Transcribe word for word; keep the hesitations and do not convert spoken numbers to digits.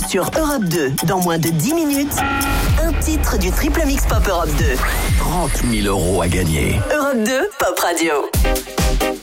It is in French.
sur Europe deux dans moins de dix minutes. Un titre du Triple Mix Pop Europe deux. trente mille euros à gagner. Europe deux, Pop Radio.